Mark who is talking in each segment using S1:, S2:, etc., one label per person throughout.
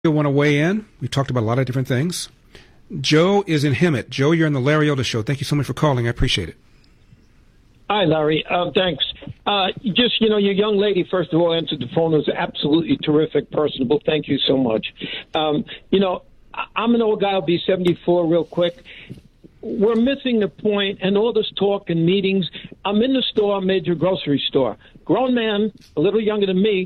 S1: You want to weigh in? We talked about a lot of different things. Joe is in Hemet. Joe, you're on the Larry Elder Show. Thank you so much for calling. I appreciate it.
S2: Hi, Larry. Thanks. Your young lady, first of all, answered the phone. It was absolutely terrific, personable. Thank you so much. I'm an old guy. I'll be 74 real quick. We're missing the point, and all this talk and meetings. I'm in the store, a major grocery store. Grown man, a little younger than me,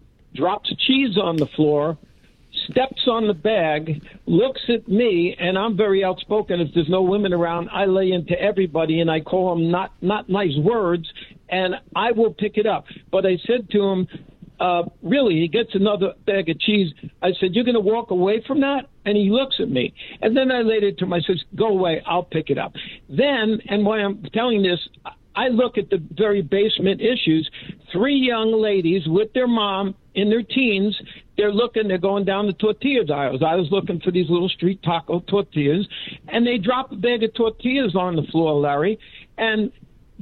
S2: drops cheese on the floor, steps on the bag, looks at me, and I'm very outspoken. If there's no women around, I lay into everybody, and I call them not nice words, and I will pick it up. But I said to him, really, he gets another bag of cheese. I said, you're going to walk away from that? And he looks at me. And then I laid it to him. I said, go away. I'll pick it up. Then, and why I'm telling this, I look at the very basement issues. 3 young ladies with their mom in their teens, they're going down the tortillas aisles. I was looking for these little street taco tortillas, and they drop a bag of tortillas on the floor, Larry, and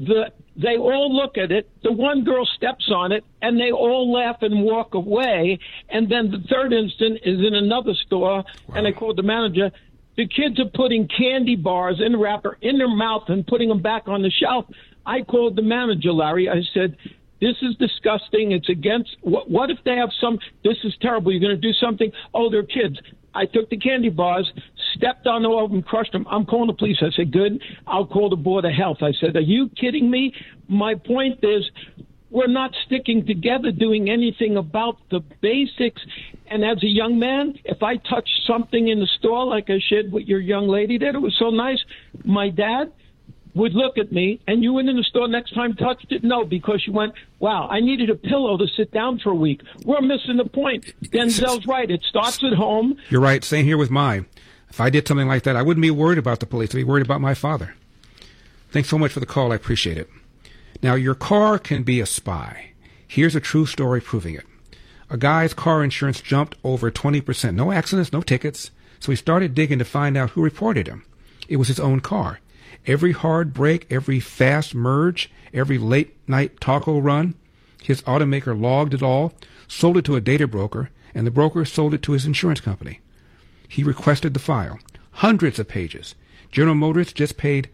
S2: they all look at it. The one girl steps on it, and they all laugh and walk away. And then the third instant is in another store, and I called the manager. The kids are putting candy bars in the wrapper in their mouth and putting them back on the shelf. I called the manager, Larry. I said, this is disgusting. It's against, what if they have this is terrible. You're going to do something? Oh, they're kids. I took the candy bars, stepped on all of them, crushed them. I'm calling the police. I said, good. I'll call the Board of Health. I said, are you kidding me? My point is, we're not sticking together doing anything about the basics. And as a young man, if I touched something in the store, like I shared with your young lady there, it was so nice, my dad would look at me, and you went in the store next time, touched it? No, because you went, wow, I needed a pillow to sit down for a week. We're missing the point. Denzel's right. It starts at home.
S1: You're right. Same here with mine. If I did something like that, I wouldn't be worried about the police. I'd be worried about my father. Thanks so much for the call. I appreciate it. Now, your car can be a spy. Here's a true story proving it. A guy's car insurance jumped over 20%. No accidents, no tickets. So he started digging to find out who reported him. It was his own car. Every hard brake, every fast merge, every late-night taco run, his automaker logged it all, sold it to a data broker, and the broker sold it to his insurance company. He requested the file. Hundreds of pages. General Motors just paid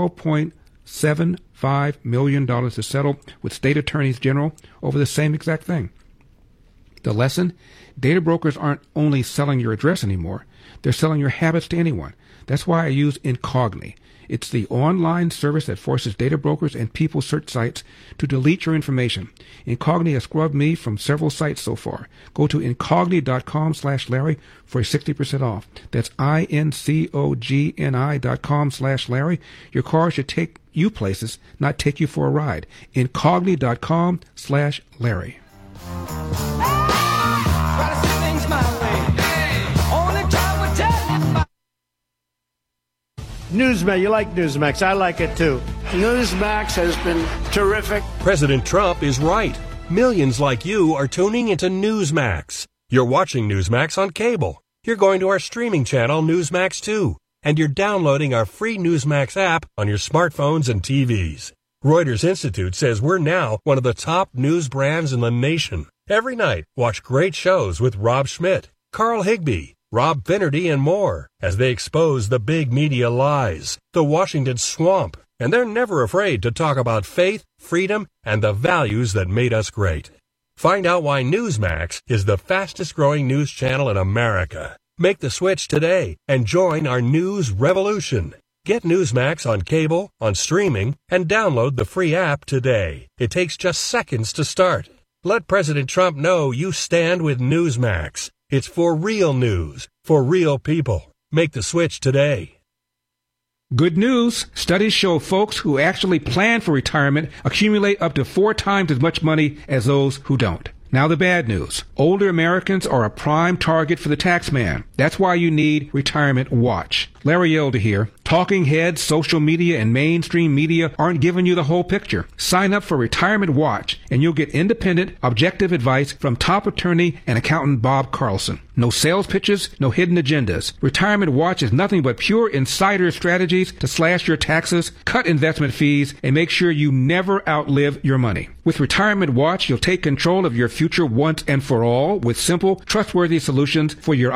S1: $12.75 million to settle with state attorneys general over the same exact thing. The lesson? Data brokers aren't only selling your address anymore. They're selling your habits to anyone. That's why I use Incogni. It's the online service that forces data brokers and people search sites to delete your information. Incogni has scrubbed me from several sites so far. Go to incogni.com/Larry for 60% off. That's INCOGNI.com/Larry. Your car should take you places, not take you for a ride. Incogni.com/Larry.
S3: Newsmax, you like Newsmax. I like it too.
S4: Newsmax has been terrific.
S5: President Trump is right. Millions like you are tuning into Newsmax. You're watching Newsmax on cable. You're going to our streaming channel, Newsmax 2. And you're downloading our free Newsmax app on your smartphones and TVs. Reuters Institute says we're now one of the top news brands in the nation. Every night, watch great shows with Rob Schmidt, Carl Higbie, Rob Finnerty, and more as they expose the big media lies, the Washington swamp, and they're never afraid to talk about faith, freedom, and the values that made us great. Find out why Newsmax is the fastest-growing news channel in America. Make the switch today and join our news revolution. Get Newsmax on cable, on streaming, and download the free app today. It takes just seconds to start. Let President Trump know you stand with Newsmax. It's for real news, for real people. Make the switch today.
S1: Good news. Studies show folks who actually plan for retirement accumulate up to 4 times as much money as those who don't. Now the bad news. Older Americans are a prime target for the tax man. That's why you need Retirement Watch. Larry Elder here. Talking heads, social media, and mainstream media aren't giving you the whole picture. Sign up for Retirement Watch, and you'll get independent, objective advice from top attorney and accountant Bob Carlson. No sales pitches, no hidden agendas. Retirement Watch is nothing but pure insider strategies to slash your taxes, cut investment fees, and make sure you never outlive your money. With Retirement Watch, you'll take control of your future once and for all with simple, trustworthy solutions for your